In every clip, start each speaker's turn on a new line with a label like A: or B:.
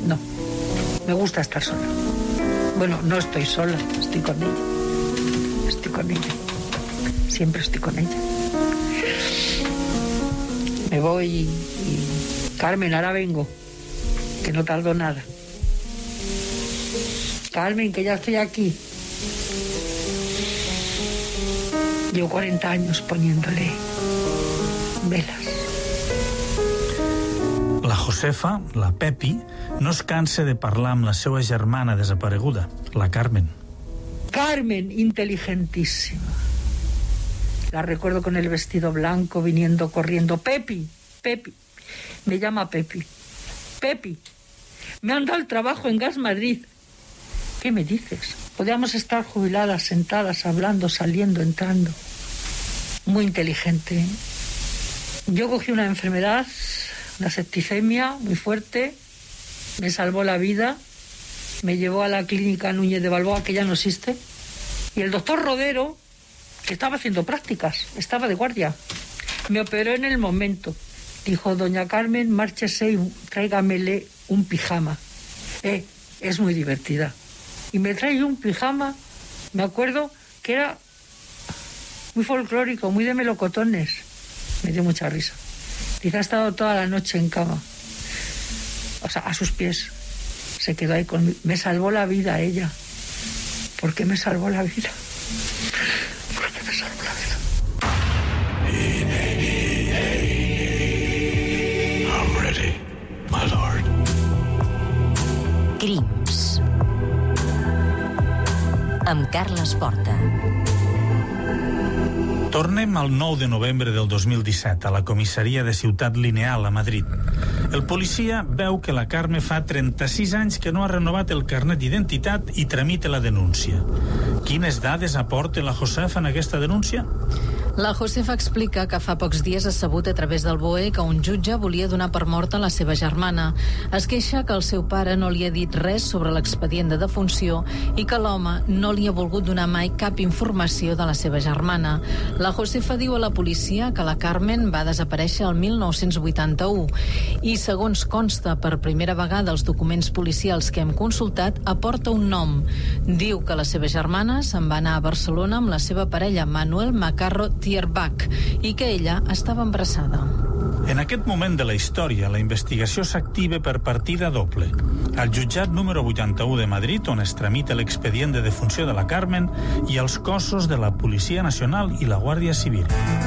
A: No, me gusta estar sola. Bueno, no estoy sola, estoy con ella. Estoy con ella. Siempre estoy con ella. Me voy y Carmen, ahora vengo, que no tardo nada. Carmen, que ya estoy aquí. Llevo 40 años poniéndole velas.
B: La Josefa, la Pepi, no es cansa de parlar amb la seva germana desapareguda, la Carmen.
A: Carmen, inteligentísima. La recuerdo con el vestido blanco, viniendo corriendo. Pepi, Pepi. Me llama Pepi. Pepi, me han dado el trabajo en Gas Madrid. ¿Qué me dices? Podíamos estar jubiladas, sentadas, hablando, saliendo, entrando. Muy inteligente, ¿eh? Yo cogí una enfermedad, una septicemia muy fuerte, me salvó la vida, me llevó a la clínica Núñez de Balboa, que ya no existe, y el doctor Rodero, que estaba haciendo prácticas, estaba de guardia, me operó en el momento. Dijo, doña Carmen, márchese y tráigamele un pijama. Es muy divertida. Y me trae un pijama, me acuerdo que era muy folclórico, muy de melocotones. Me dio mucha risa. Dice, ha estado toda la noche en cama. O sea, a sus pies. Se quedó ahí conmigo. Me salvó la vida ella. ¿Por qué me salvó la vida? ¿Por qué me salvó la vida?
C: I'm ready, my lord.
D: Crims. Amb Carles Porta.
B: Tornem al 9 de novembre del 2017 a la comissaria de Ciutat Lineal a Madrid. El policia veu que la Carme fa 36 anys que no ha renovat el carnet d'identitat i tramita la denúncia. Quines dades aporta la Josefa en aquesta denúncia?
E: La Josefa explica que fa pocs dies ha sabut a través del BOE que un jutge volia donar per morta la seva germana. Es queixa que el seu pare no li ha dit res sobre l'expedient de defunció i que l'home no li ha volgut donar mai cap informació de la seva germana. La Josefa diu a la policia que la Carmen va desaparèixer el 1981 i, segons consta per primera vegada els documents policials que hem consultat, aporta un nom. Diu que la seva germana se'n va anar a Barcelona amb la seva parella Manuel Macarro Tierbach i que ella estava embarassada.
B: En aquest moment de la història, la investigació s'activa per partida doble. Al jutjat número 81 de Madrid, on es tramita l'expedient de defunció de la Carmen, i als cossos de la Policia Nacional i la Guàrdia Civil.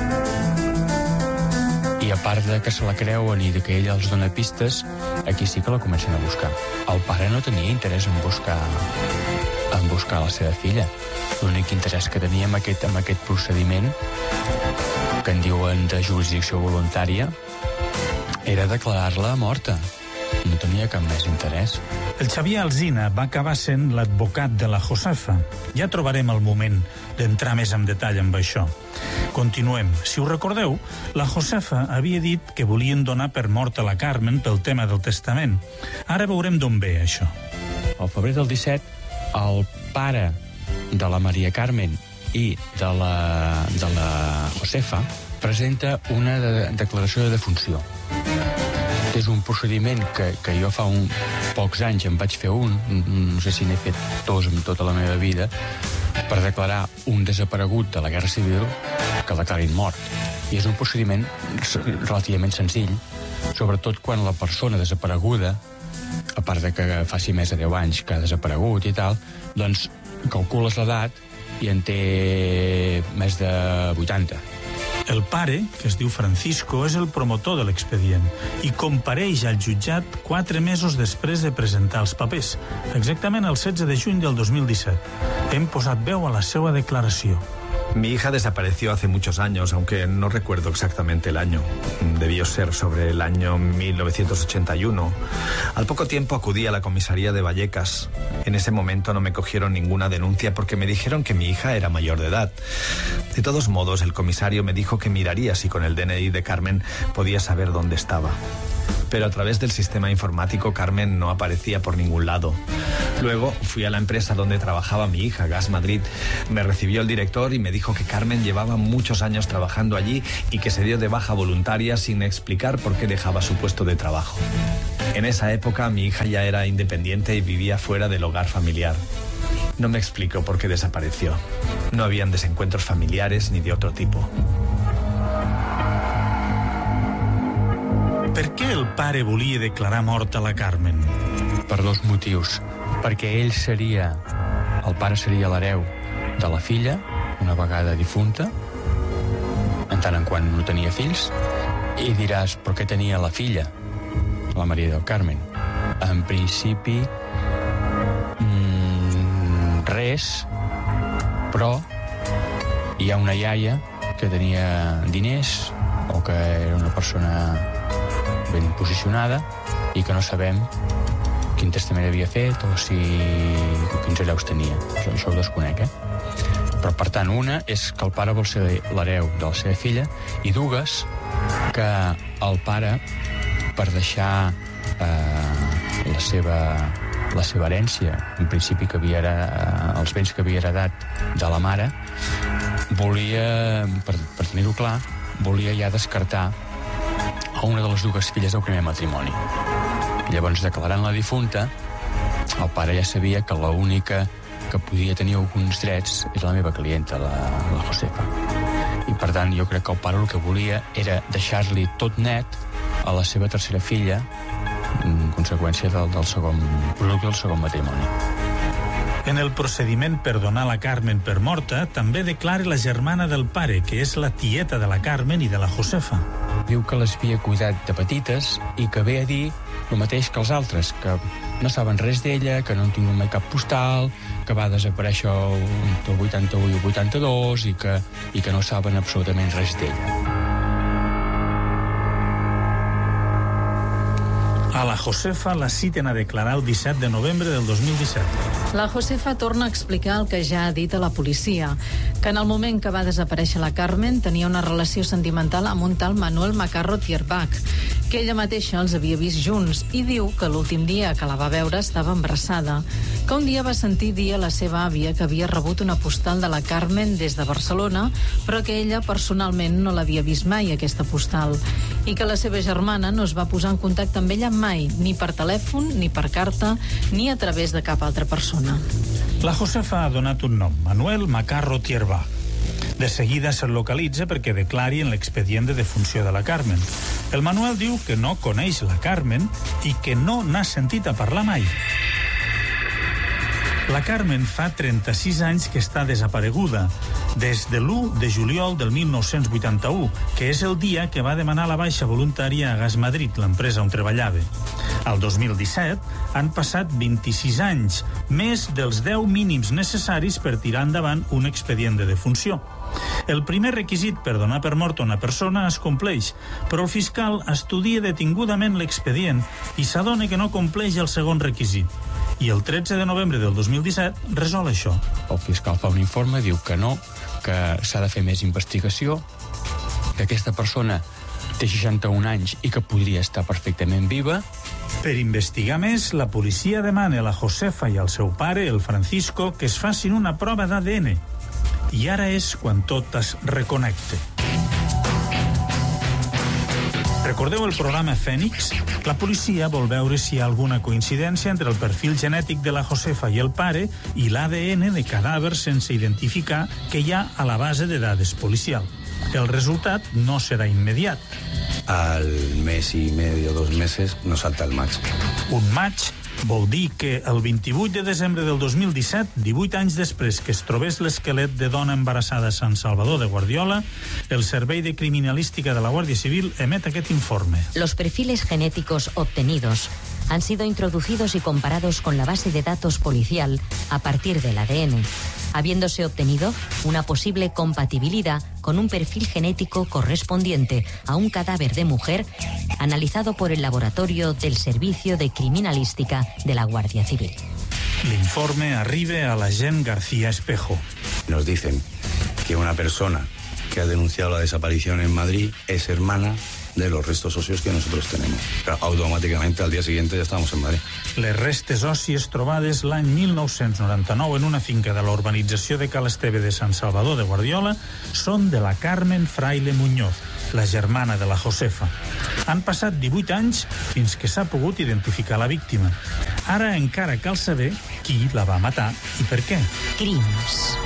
F: I a part de que se la creuen i de que ella els dona pistes, aquí sí que la comencen a buscar. El pare no tenia interès en buscar la seva filla. L'únic interès que tenia amb aquest procediment, que en diuen de jurisdicció voluntària, era declarar-la morta. No tenia cap més interès.
B: El Xavier Alsina va acabar sent l'advocat de la Josefa. Ja trobarem el moment d'entrar més en detall amb això. Continuem. Si us recordeu, la Josefa havia dit que volien donar per morta la Carmen pel tema del testament. Ara veurem d'on ve això.
F: Al febrer del 17, el pare de la Maria Carmen i de la Josefa presenta una declaració de defunció. És un procediment que jo fa pocs anys en vaig fer no sé si n'he fet dos en tota la meva vida, per declarar un desaparegut de la Guerra Civil que declarin mort. I és un procediment relativament senzill, sobretot quan la persona desapareguda, a part de que faci més de 10 anys que ha desaparegut i tal, doncs calcules l'edat i en té més de 80.
B: El pare, que es diu Francisco, és el promotor de l'expedient i compareix al jutjat 4 mesos després de presentar els papers, exactament el 16 de juny del 2017. Hem posat veu a la seva declaració.
G: Mi hija desapareció hace muchos años, aunque no recuerdo exactamente el año. Debió ser sobre el año 1981. Al poco tiempo acudí a la comisaría de Vallecas. En ese momento no me cogieron ninguna denuncia porque me dijeron que mi hija era mayor de edad. De todos modos, el comisario me dijo que miraría si con el DNI de Carmen podía saber dónde estaba. pero a través del sistema informático Carmen no aparecía por ningún lado. Luego fui a la empresa donde trabajaba mi hija, Gas Madrid. Me recibió el director y me dijo que Carmen llevaba muchos años trabajando allí y que se dio de baja voluntaria sin explicar por qué dejaba su puesto de trabajo. En esa época mi hija ya era independiente y vivía fuera del hogar familiar. No me explico por qué desapareció. No habían desencuentros familiares ni de otro tipo.
B: Per què el pare volia declarar morta la Carmen?
F: Per dos motius. Perquè el pare seria l'hereu de la filla, una vegada difunta, en tant en quant no tenia fills, i diràs, per què tenia la filla, la Maria del Carmen? En principi, res, però hi ha una iaia que tenia diners o que era una persona ben posicionada i que no sabem quin testament havia fet o si quins hereus tenia. Això ho desconec, Però, per tant, una és que el pare vol ser l'hereu de la seva filla i dues, que el pare, per deixar la seva herència, en principi que havia els béns que havia heredat de la mare, volia, per tenir-ho clar, volia ja descartar a una de les dues filles del primer matrimoni. Llavors, declarant la difunta, el pare ja sabia que l'única que podia tenir alguns drets era la meva clienta, la Josefa. I, per tant, jo crec que el pare el que volia era deixar-li tot net a la seva tercera filla, en conseqüència del segon producte del segon matrimoni.
B: En el procediment per donar la Carmen per morta, també declara la germana del pare, que és la tieta de la Carmen i de la Josefa.
F: Diu que les havia cuidat de petites i que ve a dir el mateix que els altres, que no saben res d'ella, que no han tingut mai cap postal, que va desaparèixer el 81 i el 82 i que no saben absolutament res d'ella.
B: A la Josefa la citen a declarar el 17 de novembre del 2017.
E: La Josefa torna a explicar el que ja ha dit a la policia, que en el moment que va desaparèixer la Carmen tenia una relació sentimental amb un tal Manuel Macarro Tierbach, que ella mateixa els havia vist junts, i diu que l'últim dia que la va veure estava embarassada, que un dia va sentir dir a la seva àvia que havia rebut una postal de la Carmen des de Barcelona, però que ella personalment no l'havia vist mai, aquesta postal, i que la seva germana no es va posar en contacte amb ella mai, ni per telèfon, ni per carta, ni a través de cap altra persona.
B: La Josefa ha donat un nom, Manuel Macarro Tierbach. De seguida se'l localitza perquè declari en l'expedient de defunció de la Carmen. El Manuel diu que no coneix la Carmen i que no n'ha sentit a parlar mai. La Carmen fa 36 anys que està desapareguda, des de l'1 de juliol del 1981, que és el dia que va demanar la baixa voluntària a Gas Madrid, l'empresa on treballava. Al 2017 han passat 26 anys, més dels 10 mínims necessaris per tirar endavant un expedient de defunció. El primer requisit per donar per morta una persona es compleix, però el fiscal estudia detingudament l'expedient i s'adona que no compleix el segon requisit. I el 13 de novembre del 2017 resol això.
F: El fiscal fa un informe, diu que no, que s'ha de fer més investigació, que aquesta persona té 61 anys i que podria estar perfectament viva.
B: Per investigar més, la policia demana a la Josefa i al seu pare, el Francisco, que es facin una prova d'ADN. I ara és quan tot es reconnecta. Recordeu el programa Fènix? La policia vol veure si hi ha alguna coincidència entre el perfil genètic de la Josefa i el pare i l'ADN de cadàvers sense identificar que hi ha a la base de dades policial. El resultat no serà immediat.
H: Al mes y medio, 2 meses, nos salta el match.
B: Un match vol dir que el 28 de desembre del 2017, 18 anys després que es trobés l'esquelet de dona embarassada a Sant Salvador de Guardiola, el Servei de Criminalística de la Guàrdia Civil emet aquest informe.
D: Los perfiles genéticos obtenidos han sido introducidos y comparados con la base de datos policial a partir del ADN, habiéndose obtenido una posible compatibilidad con un perfil genético correspondiente a un cadáver de mujer analizado por el laboratorio del Servicio de Criminalística de la Guardia Civil.
B: L'informe arriba a l'agent García Espejo.
H: Nos dicen que una persona que ha denunciado la desaparición en Madrid es hermana de los restos óseos que nosotros tenemos. Automáticamente al día siguiente ya estábamos en Madrid.
B: Les restes òssies trobades l'any 1999 en una finca de la urbanització de Cal Esteve de Sant Salvador de Guardiola són de la Carmen Fraile Muñoz, la germana de la Josefa. Han passat 18 anys fins que s'ha pogut identificar la víctima. Ara encara cal saber qui la va matar i per què.
D: Crims.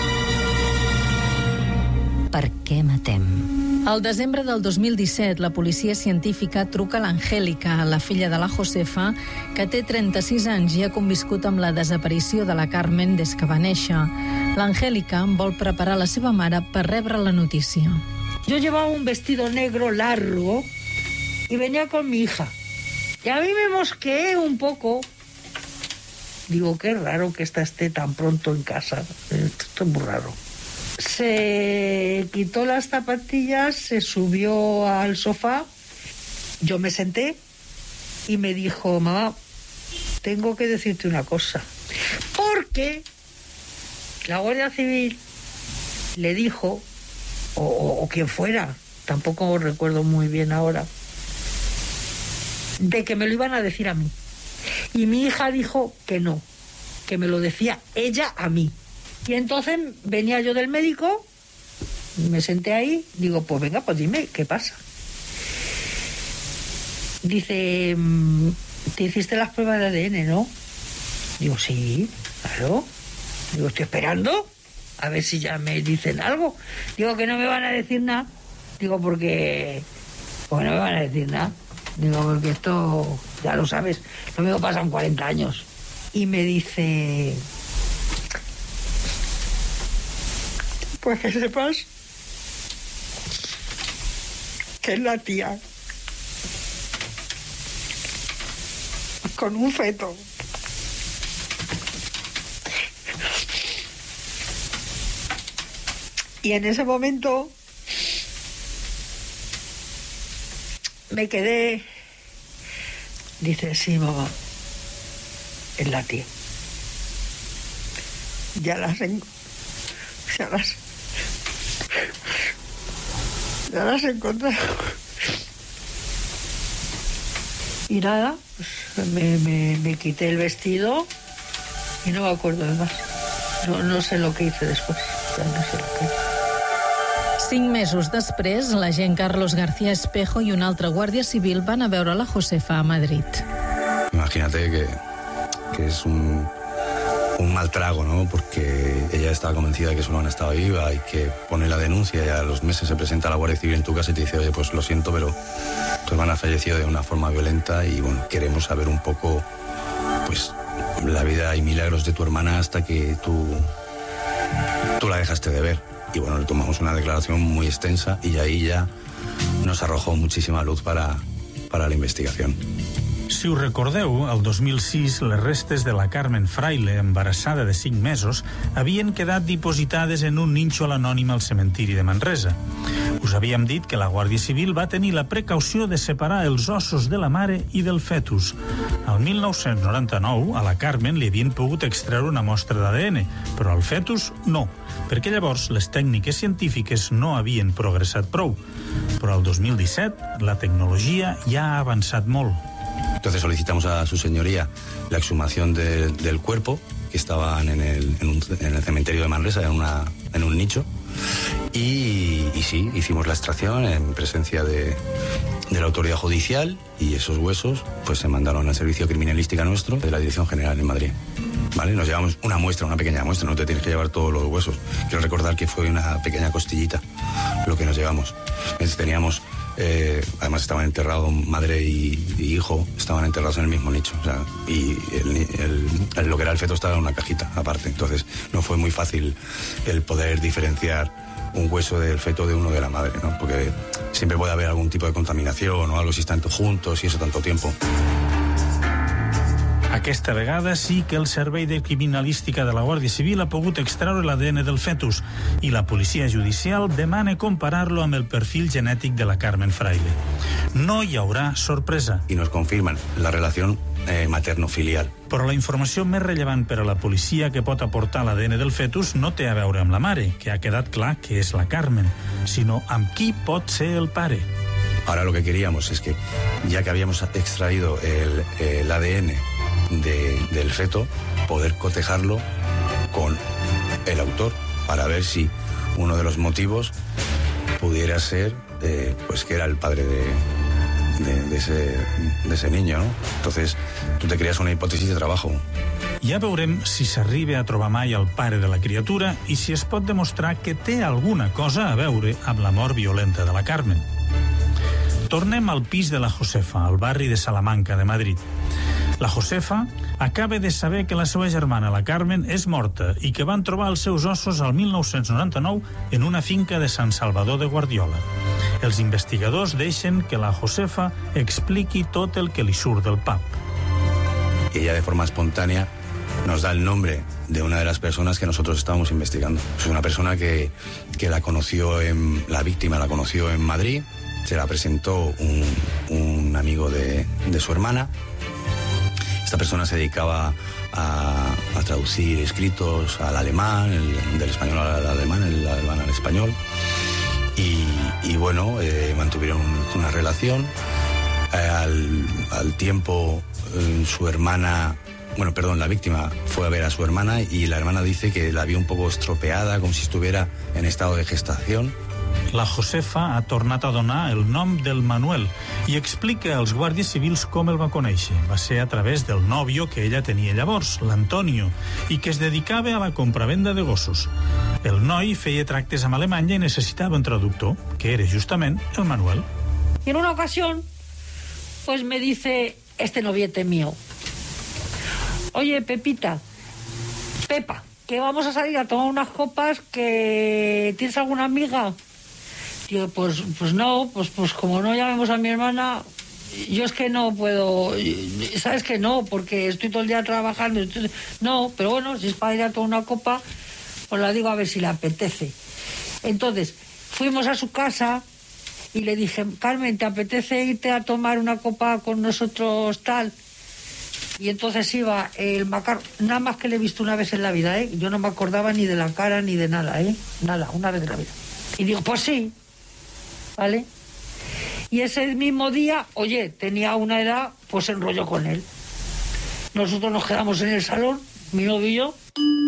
D: Per què matem?
E: Al desembre del 2017, la policia científica truca a l'Angélica, la filla de la Josefa, que té 36 anys i ha conviscut amb la desaparició de la Carmen des que va néixer. L'Angélica vol preparar la seva mare per rebre la notícia.
A: Yo llevaba un vestido negro largo y venía con mi hija. Y a mí me mosqueé un poco. Digo, qué raro que esta esté tan pronto en casa. Esto es muy raro. Se quitó las zapatillas, se subió al sofá, yo me senté y me dijo, mamá, tengo que decirte una cosa. Porque la Guardia Civil le dijo, o quien fuera, tampoco recuerdo muy bien ahora, de que me lo iban a decir a mí. Y mi hija dijo que no, que me lo decía ella a mí. Y entonces venía yo del médico, me senté ahí, digo, pues venga, pues dime, ¿qué pasa? Dice, ¿te hiciste las pruebas de ADN, no? Digo, sí, claro. Digo, estoy esperando a ver si ya me dicen algo. Digo, que no me van a decir nada. Digo, porque no me van a decir nada. Digo, porque esto, ya lo sabes, lo mismo pasan 40 años. Y me dice, pues que sepas que es la tía con un feto. Y en ese momento me quedé. Dice, sí, mamá, es la tía. Ya las encontré. Y nada, pues me quité el vestido y no me acuerdo de más. No sé lo que hice después. No sé lo que hice.
E: 5 mesos després, l'agent Carlos García Espejo i un altre guàrdia civil van a veure la Josefa a Madrid.
H: Imagínate que es un mal trago, ¿no? Porque ella estaba convencida de que su hermana estaba viva y que pone la denuncia y a los meses se presenta a la Guardia Civil en tu casa y te dice, oye, pues lo siento, pero tu hermana falleció de una forma violenta y, bueno, queremos saber un poco, pues, la vida y milagros de tu hermana hasta que tú la dejaste de ver. Y bueno, le tomamos una declaración muy extensa y ahí ya nos arrojó muchísima luz para la investigación.
B: Si us recordeu, el 2006 les restes de la Carmen Fraile, embarassada de 5 mesos, havien quedat dipositades en un nínxol anònim al cementiri de Manresa. Us havíem dit que la Guàrdia Civil va tenir la precaució de separar els ossos de la mare i del fetus. Al 1999, a la Carmen li havien pogut extreure una mostra d'ADN, però al fetus no, perquè llavors les tècniques científiques no havien progressat prou. Però al 2017 la tecnologia ja ha avançat molt.
H: Entonces solicitamos a su señoría la exhumación del cuerpo, que estaban en el cementerio de Manresa, en un nicho, y sí, hicimos la extracción en presencia de la autoridad judicial y esos huesos pues se mandaron al servicio criminalística nuestro de la Dirección General en Madrid. ¿Vale? Nos llevamos una pequeña muestra, no te tienes que llevar todos los huesos. Quiero recordar que fue una pequeña costillita lo que nos llevamos. Entonces teníamos, además estaban enterrados madre y hijo, estaban enterrados en el mismo nicho. O sea, y lo que era el feto estaba en una cajita aparte. Entonces no fue muy fácil el poder diferenciar un hueso del feto de uno de la madre, ¿no? Porque siempre puede haber algún tipo de contaminación o algo si están juntos y eso tanto tiempo.
B: Aquesta vegada sí que el Servei de Criminalística de la Guàrdia Civil ha pogut extreure l'ADN del fetus i la policia judicial demana comparar-lo amb el perfil genètic de la Carmen Fraile. No hi haurà sorpresa.
H: Y nos confirman la relación materno-filial.
B: Però la informació més rellevant per a la policia que pot aportar l'ADN del fetus no té a veure amb la mare, que ha quedat clar que és la Carmen, sinó amb qui pot ser el pare.
H: Ahora lo que queríamos es que, ya que habíamos extraído el ADN del feto, poder cotejarlo con el autor para ver si uno de los motivos pudiera ser pues que era el padre de ese niño, ¿no? Entonces tu te creas una hipòtesi de trabajo.
B: Ja veurem si s'arriba a trobar mai el pare de la criatura i si es pot demostrar que té alguna cosa a veure amb la mort violenta de la Carmen. Tornem al pis de la Josefa, al barri de Salamanca, de Madrid. La Josefa acaba de saber que la seva germana, la Carmen, és morta i que van trobar els seus ossos al 1999 en una finca de Sant Salvador de Guardiola. Els investigadors deixen que la Josefa expliqui tot el que li surt del pap.
H: Ella, de forma espontánea, nos da el nombre de una de las personas que nosotros estábamos investigando. Es una persona que la víctima la conoció en Madrid, se la presentó un amigo de su hermana. Esta persona se dedicaba a traducir escritos al alemán, del español al alemán, el alemán al español. Y bueno, mantuvieron una relación. Al tiempo, la víctima fue a ver a su hermana y la hermana dice que la vio un poco estropeada, como si estuviera en estado de gestación.
B: La Josefa ha tornat a donar el nom del Manuel i explica als guàrdies civils com el va conèixer. Va ser a través del nòvio que ella tenia llavors, l'Antonio, i que es dedicava a la compravenda de gossos. El noi feia tractes amb Alemanya i necessitava un traductor, que era justament el Manuel.
A: Y en una ocasión, pues me dice este noviete mío: oye, Pepa, que vamos a salir a tomar unas copas, que ¿tienes alguna amiga? Digo, pues no, pues como no llamemos a mi hermana, yo es que no puedo, sabes que no, porque estoy todo el día trabajando, no, pero bueno, si es para ir a tomar una copa, pues la digo a ver si le apetece. Entonces, fuimos a su casa y le dije: Carmen, ¿te apetece irte a tomar una copa con nosotros tal? Y entonces iba el Macarro, nada más que le he visto una vez en la vida, yo no me acordaba ni de la cara ni de nada, nada, una vez en la vida. Y digo, pues sí, ¿vale? Y ese mismo día, oye, tenía una edad, pues se enrolló con él. Nosotros nos quedamos en el salón, mi novio y yo.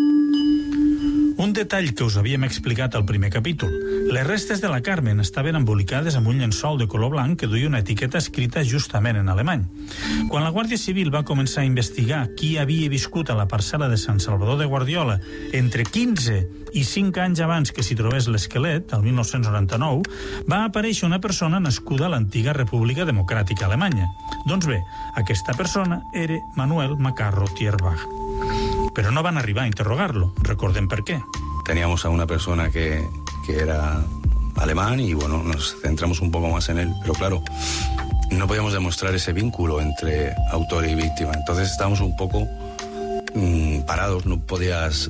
B: Un detall que us havíem explicat al primer capítol. Les restes de la Carmen estaven embolicades amb un llençol de color blanc que duia una etiqueta escrita justament en alemany. Quan la Guàrdia Civil va començar a investigar qui havia viscut a la parcel·la de Sant Salvador de Guardiola entre 15 i 5 anys abans que s'hi trobés l'esquelet, el 1999, va aparèixer una persona nascuda a l'antiga República Democràtica Alemanya. Doncs bé, aquesta persona era Manuel Macarro Tierbach. Pero no van a arribar a interrogarlo. Recorden por qué.
H: Teníamos a una persona que era alemán y bueno, nos centramos un poco más en él. Pero claro, no podíamos demostrar ese vínculo entre autor y víctima. Entonces estábamos un poco parados. No podías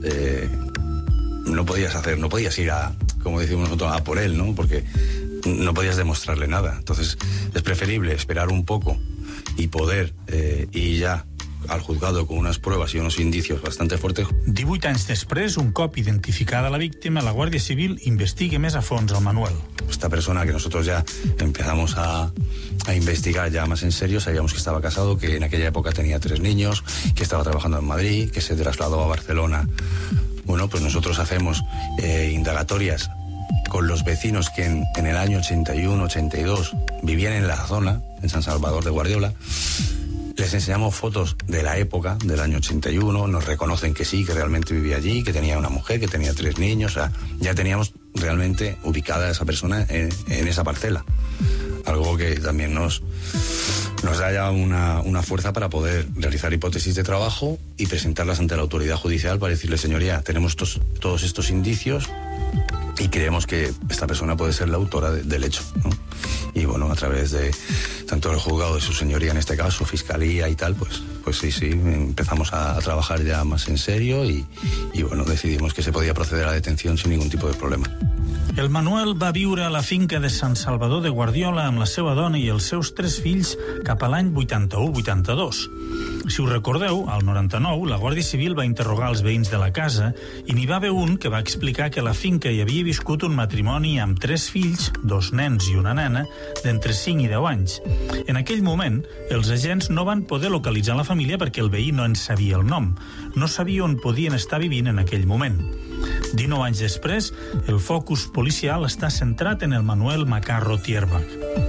H: ir a, como decimos nosotros, a por él, ¿no? Porque no podías demostrarle nada. Entonces es preferible esperar un poco y poder ir ya al juzgado con unas pruebas y unos indicios bastante fuertes.
B: 18 anys després, un cop identificada la víctima, la Guàrdia Civil investiga més a fons al Manuel.
H: Esta persona que nosotros ya empezamos a investigar ya más en serio, sabíamos que estaba casado, que en aquella época tenía 3 niños, que estaba trabajando en Madrid, que se trasladó a Barcelona. Bueno, pues nosotros hacemos indagatorias con los vecinos que en el año 81, 82 vivían en la zona, en San Salvador de Guardiola. Les enseñamos fotos de la época, del año 81, nos reconocen que sí, que realmente vivía allí, que tenía una mujer, que tenía 3 niños, o sea, ya teníamos realmente ubicada a esa persona en esa parcela. Algo que también nos da ya una fuerza para poder realizar hipótesis de trabajo y presentarlas ante la autoridad judicial para decirle: señoría, tenemos todos estos indicios y creemos que esta persona puede ser la autora del hecho, ¿no? Y bueno, a través de tanto el juzgado de su señoría, en este caso, fiscalía y tal, pues sí, empezamos a trabajar ya más en serio y bueno, decidimos que se podía proceder a la detención sin ningún tipo de problema.
B: El Manuel va viure a la finca de Sant Salvador de Guardiola amb la seva dona i els seus 3 fills cap a l'any 81-82. Si us recordeu, al 99, la Guàrdia Civil va interrogar els veïns de la casa i n'hi va haver un que va explicar que a la finca hi havia viscut un matrimoni amb 3 fills, 2 nens i una nena, d'entre 5 i 10 anys. En aquell moment, els agents no van poder localitzar la família perquè el veí no en sabia el nom. No sabia on podien estar vivint en aquell moment. 19 anys després, el focus policial està centrat en el Manuel Macarro Tierbach.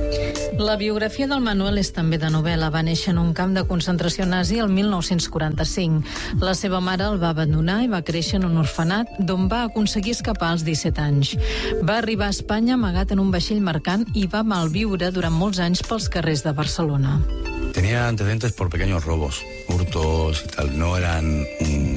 E: La biografia del Manuel és també de novel·la. Va néixer en un camp de concentració nazi el 1945. La seva mare el va abandonar i va créixer en un orfenat d'on va aconseguir escapar als 17 anys. Va arribar a Espanya amagat en un vaixell mercant i va malviure durant molts anys pels carrers de Barcelona.
H: Tenía antecedentes por pequeños robos, hurtos y tal. No eran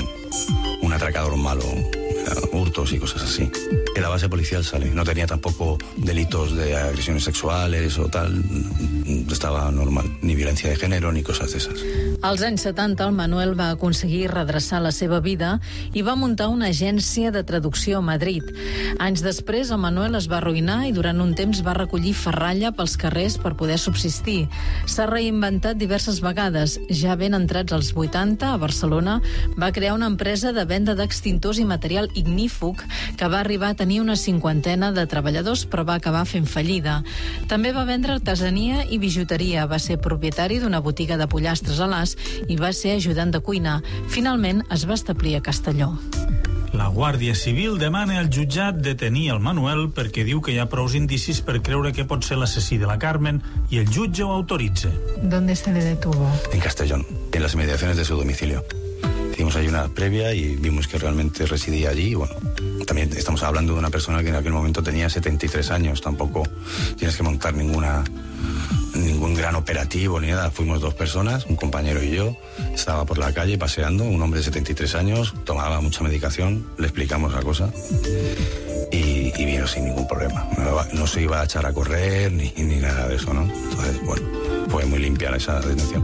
H: un atracador malo, hurtos y cosas así. En la base policial sale. No tenía tampoco delitos de agresiones sexuales o tal. Estava normal. Ni violència de gènere ni coses d'esas.
E: Als anys 70, el Manuel va aconseguir redreçar la seva vida i va muntar una agència de traducció a Madrid. Anys després, el Manuel es va arruïnar i durant un temps va recollir ferralla pels carrers per poder subsistir. S'ha reinventat diverses vegades. Ja ben entrats als 80, a Barcelona, va crear una empresa de venda d'extintors i material ignífug que va arribar a tenir una 50 de treballadors, però va acabar fent fallida. També va vendre artesania i bijuteria. Va ser propietari d'una botiga de pollastres a l'As i va ser ajudant de cuina. Finalment es va establir a Castelló.
B: La Guàrdia Civil demana al jutjat detenir el Manuel perquè diu que hi ha prous indicis per creure que pot ser l'assassí de la Carmen i el jutge ho autoritza.
E: ¿Dónde se le detuvo?
H: En Castellón, en las inmediaciones de su domicilio. Hicimos ahí una previa y vimos que realmente residía allí. Y bueno, también estamos hablando de una persona que en aquel momento tenía 73 años. Tampoco tienes que montar ningún gran operativo ni nada. Fuimos 2 personas, un compañero y yo. Estaba por la calle paseando, un hombre de 73 años, tomaba mucha medicación, le explicamos la cosa y vino sin ningún problema. No se iba a echar a correr ni nada de eso, ¿no? Entonces, bueno, fue muy limpia esa detención.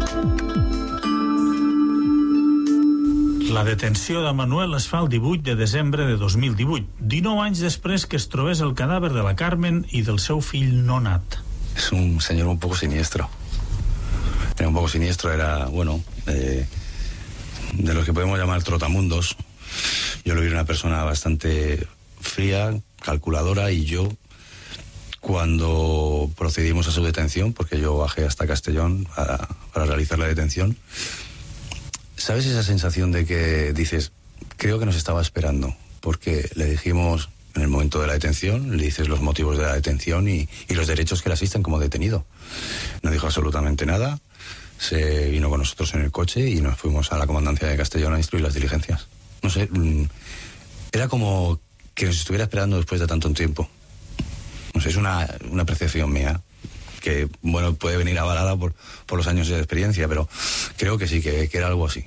B: La detenció de Manuel es fa el 18 de desembre de 2018, 19 anys després que es trobés el cadàver de la Carmen i del seu fill no nat.
H: Es un señor un poco siniestro. Era un poco siniestro, era, bueno, de los que podemos llamar trotamundos. Yo lo vi una persona bastante fría, calculadora, y yo, cuando procedimos a su detención, porque yo bajé hasta Castellón para realizar la detención, ¿sabes esa sensación de que dices, creo que nos estaba esperando? Porque le dijimos en el momento de la detención, le dices los motivos de la detención y los derechos que le asisten como detenido. No dijo absolutamente nada, se vino con nosotros en el coche y nos fuimos a la comandancia de Castellón a instruir las diligencias. No sé, era como que nos estuviera esperando después de tanto tiempo. No sé, es una apreciación mía, que bueno, puede venir avalada por los años de experiencia, pero creo que sí, que era algo así.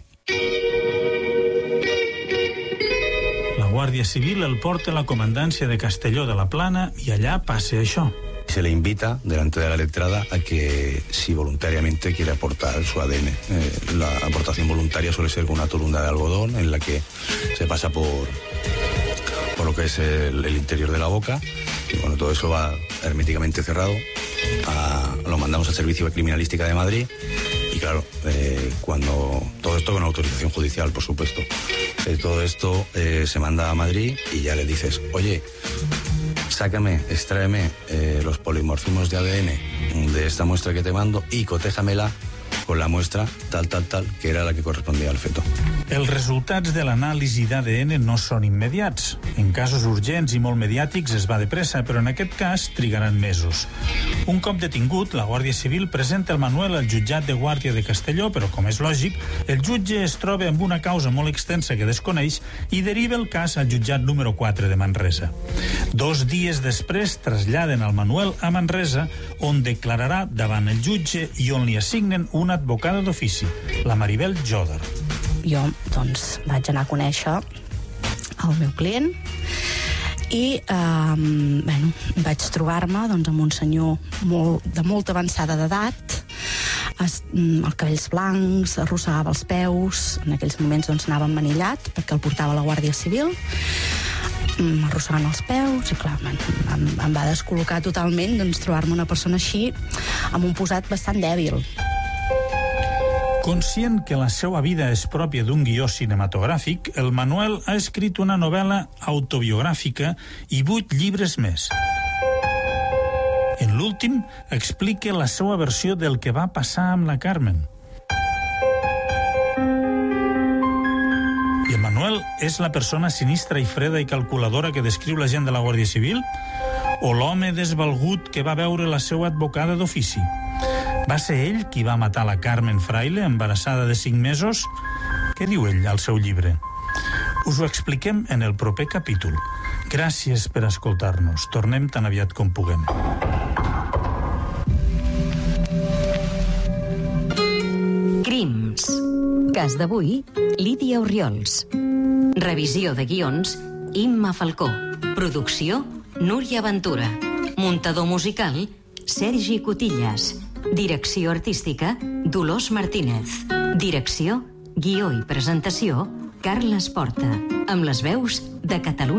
B: La Guàrdia Civil el porta a la comandància de Castelló de la Plana i allà passa això.
H: Se le invita delante de la letrada a que si voluntariamente quiere aportar su ADN. La aportación voluntaria suele ser con una tolunda de algodón en la que se pasa por lo que es el interior de la boca y bueno, todo eso va herméticamente cerrado. Lo mandamos al Servicio de Criminalística de Madrid y claro, cuando todo esto con autorización judicial, por supuesto, todo esto se manda a Madrid y ya le dices, oye, sácame, extráeme los polimorfismos de ADN de esta muestra que te mando y cotéjamela con la muestra tal, que era la que correspondía al feto.
B: Els resultats de l'anàlisi d'ADN no són immediats. En casos urgents i molt mediàtics es va de pressa, però en aquest cas trigaran mesos. Un cop detingut, la Guàrdia Civil presenta el Manuel al jutjat de Guàrdia de Castelló, però com és lògic, el jutge es troba amb una causa molt extensa que desconeix i deriva el cas al jutjat número 4 de Manresa. 2 dies després traslladen el Manuel a Manresa, on declararà davant el jutge i on li assignen una advocada d'ofici, la Maribel Joder.
I: Jo, doncs, vaig anar a conèixer el meu client i, vaig trobar-me doncs, amb un senyor de molt avançada d'edat, els cabells blancs, arrossegava els peus, en aquells moments doncs, anava emmanillat perquè el portava la Guàrdia Civil. m'arrossegant els peus, i clar, em va descol·locar totalment, doncs, trobar-me una persona així, amb un posat bastant dèbil.
B: Conscient que la seva vida és pròpia d'un guió cinematogràfic, el Manuel ha escrit una novel·la autobiogràfica i 8 llibres més. En l'últim, explica la seva versió del que va passar amb la Carmen. I en Manuel és la persona sinistra i freda i calculadora que descriu la gent de la Guàrdia Civil? O l'home desvalgut que va veure la seva advocada d'ofici? Va ser ell qui va matar la Carmen Fraile, embarassada de 5 mesos? Què diu ell al seu llibre? Us ho expliquem en el proper capítol. Gràcies per escoltar-nos. Tornem tan aviat com puguem.
D: Crims. Cas d'avui, Lídia Orriols. Revisió de guions, Imma Falcó. Producció, Núria Ventura. Muntador musical, Sergi Cotillas. Direcció artística, Dolors Martínez. Direcció, guió i presentació, Carles Porta. Amb les veus de Catalunya